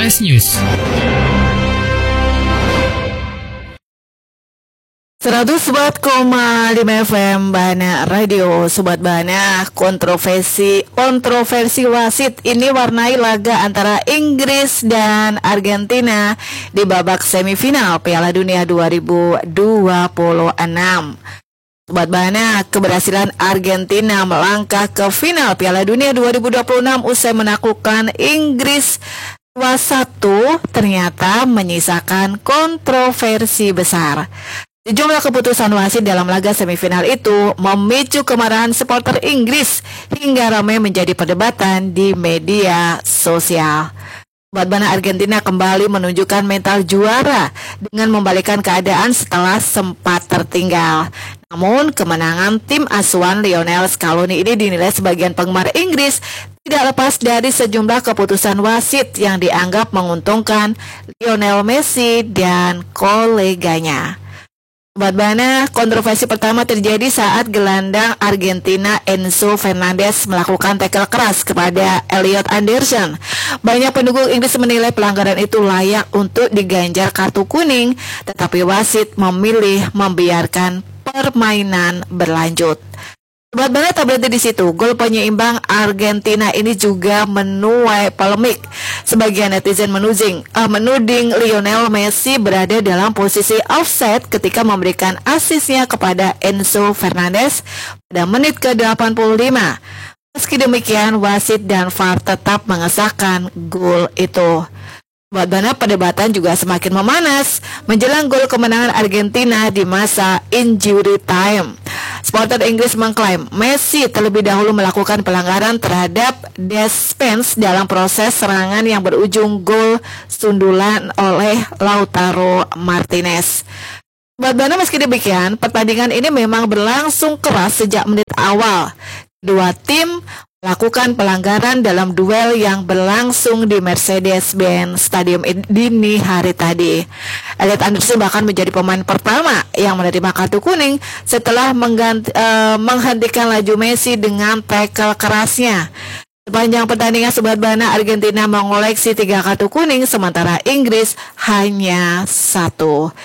Flash News. 104,5 FM Bahana Radio. Sobat Bahana, kontroversi wasit ini warnai laga antara Inggris dan Argentina di babak semifinal Piala Dunia 2026. Sobat Bahana, keberhasilan Argentina melangkah ke final Piala Dunia 2026 usai menaklukkan Inggris 2-1 ternyata menyisakan kontroversi besar. Sejumlah keputusan wasit dalam laga semifinal itu memicu kemarahan supporter Inggris hingga ramai menjadi perdebatan di media sosial. Sobat Bahana, Argentina kembali menunjukkan mental juara dengan membalikkan keadaan setelah sempat tertinggal. Namun kemenangan tim asuhan Lionel Scaloni ini dinilai sebagian penggemar Inggris tidak lepas dari sejumlah keputusan wasit yang dianggap menguntungkan Lionel Messi dan koleganya. Sobat Bahana, kontroversi pertama terjadi saat gelandang Argentina Enzo Fernandez melakukan tackle keras kepada Elliot Anderson. Banyak pendukung Inggris menilai pelanggaran itu layak untuk diganjar kartu kuning, tetapi wasit memilih membiarkan permainan berlanjut. Sobat Bahana, tak berhenti di situ. Gol penyeimbang Argentina ini juga menuai polemik. Sebagian netizen menuding Lionel Messi berada dalam posisi offside ketika memberikan asisnya kepada Enzo Fernandez pada menit ke-85. Meski demikian, wasit dan VAR tetap mengesahkan gol itu. Sobat Bahana, perdebatan juga semakin memanas menjelang gol kemenangan Argentina di masa injury time. Supporter Inggris mengklaim Messi terlebih dahulu melakukan pelanggaran terhadap Des Spence dalam proses serangan yang berujung gol sundulan oleh Lautaro Martinez. Sobat Bahana, meski demikian, pertandingan ini memang berlangsung keras sejak menit awal. Kedua tim melakukan pelanggaran dalam duel yang berlangsung di Mercedes-Benz Stadium dini hari tadi. Elliot Anderson bahkan menjadi pemain pertama yang menerima kartu kuning setelah menghentikan laju Messi dengan tackle kerasnya. Sepanjang pertandingan, Sobat Bahana, Argentina mengoleksi 3 kartu kuning, sementara Inggris hanya 1.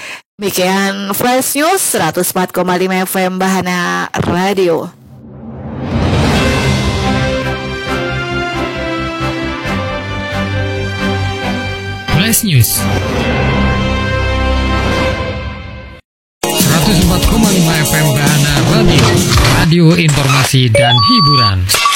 Demikian Flash News 104,5 FM Bahana Radio. Flash News 104,5 FM Bahana Radio. Radio informasi dan hiburan.